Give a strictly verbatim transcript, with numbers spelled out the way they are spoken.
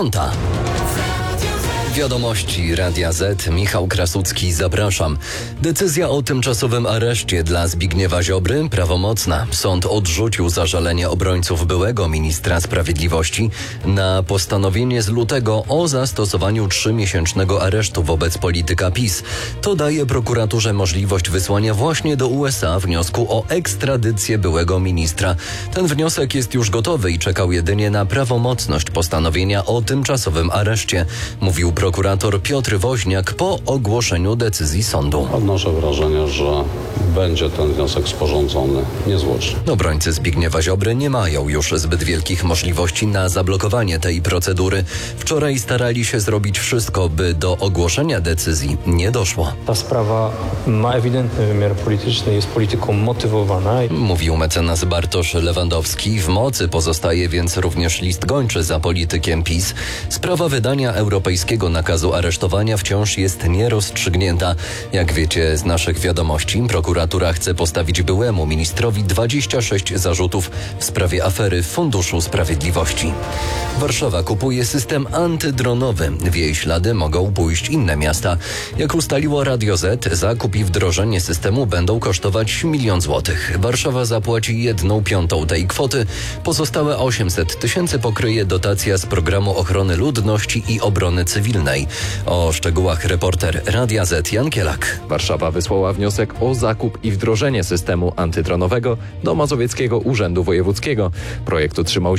Piąta. Wiadomości Radia Z. Michał Krasucki, zapraszam. Decyzja o tymczasowym areszcie dla Zbigniewa Ziobry prawomocna. Sąd odrzucił zażalenie obrońców byłego ministra sprawiedliwości na postanowienie z lutego o zastosowaniu trzymiesięcznego aresztu wobec polityka PiS. To daje prokuraturze możliwość wysłania właśnie do U S A wniosku o ekstradycję byłego ministra. Ten wniosek jest już gotowy i czekał jedynie na prawomocność postanowienia o tymczasowym areszcie, mówił prokurator Piotr Woźniak po ogłoszeniu decyzji sądu. Odnoszę wrażenie, że będzie ten wniosek sporządzony niezwłocznie. Obrońcy Zbigniewa Ziobry nie mają już zbyt wielkich możliwości na zablokowanie tej procedury. Wczoraj starali się zrobić wszystko, by do ogłoszenia decyzji nie doszło. Ta sprawa ma ewidentny wymiar polityczny, jest polityką motywowana. Mówił mecenas Bartosz Lewandowski. W mocy pozostaje więc również list gończy za politykiem PiS. Sprawa wydania europejskiego nakazu aresztowania wciąż jest nierozstrzygnięta. Jak wiecie z naszych wiadomości, prokuratura chce postawić byłemu ministrowi dwadzieścia sześć zarzutów w sprawie afery w Funduszu Sprawiedliwości. Warszawa kupuje system antydronowy. W jej ślady mogą pójść inne miasta. Jak ustaliło Radio Z, zakup i wdrożenie systemu będą kosztować milion złotych. Warszawa zapłaci jedną piątą tej kwoty. Pozostałe osiemset tysięcy pokryje dotacja z Programu Ochrony Ludności i Obrony Cywilnej. O szczegółach reporter Radia Z Jan Kielak. Warszawa wysłała wniosek o zakup i wdrożenie systemu antydronowego do Mazowieckiego Urzędu Wojewódzkiego. Projekt otrzymał